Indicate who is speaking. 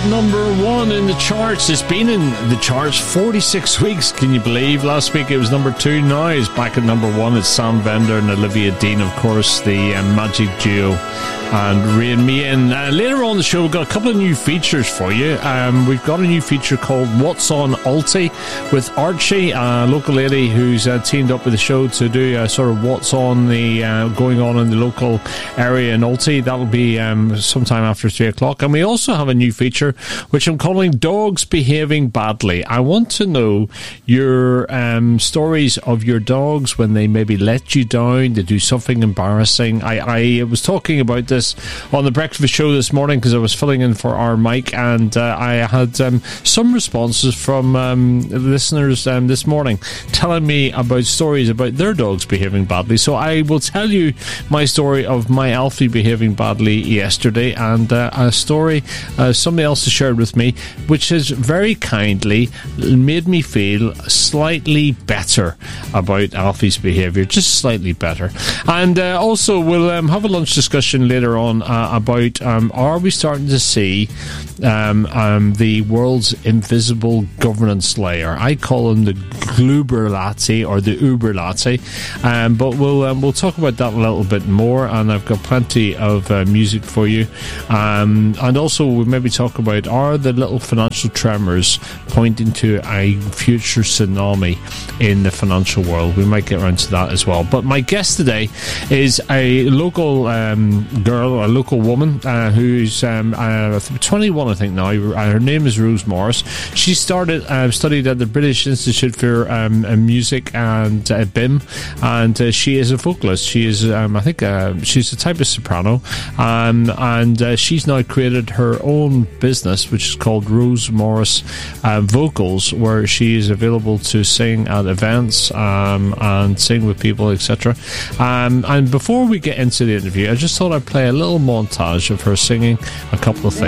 Speaker 1: number one in the charts. It's been in the charts 46 weeks. Can you believe? Last week it was number 2. Now it's back at number 1. It's Sam Bender and Olivia Dean, of course, the magic duo, and Rain Me In. Later on the show, we've got a couple of new features for you. We've got a new feature called What's on Alty with Archie, a local lady who's teamed up with the show to do a sort of what's on the going on in the local area in Alty. That'll be sometime after 3 o'clock. And we also have a new feature which I'm calling Dogs Behaving Badly. I want to know your stories of your dogs when they maybe let you down, they do something embarrassing. I was talking about this on the breakfast show this morning because I was filling in for our Mike, and I had some responses from listeners this morning telling me about stories about their dogs behaving badly. So I will tell you my story of my Alfie behaving badly yesterday, and a story somebody else has shared with me which has very kindly made me feel slightly better about Alfie's behaviour, just slightly better. And also we'll have a lunch discussion later on about are we starting to see the world's invisible governance layer? I call them the Gluberlati or the Uberlati, but we'll talk about that a little bit more, and I've got plenty of music for you, and also we'll maybe talk about, are the little financial tremors pointing to a future tsunami in the financial world? We might get around to that as well. But my guest today is a local girl, a local woman who's 21, I think now. Her name is Rose Morris. She studied at the British Institute for Music and BIM, and she is a vocalist. She is, I think, she's a type of soprano, and she's now created her own business which is called Rose Morris Vocals, where she is available to sing at events and sing with people, etc. And before we get into the interview, I just thought I'd play a little montage of her singing a couple of things.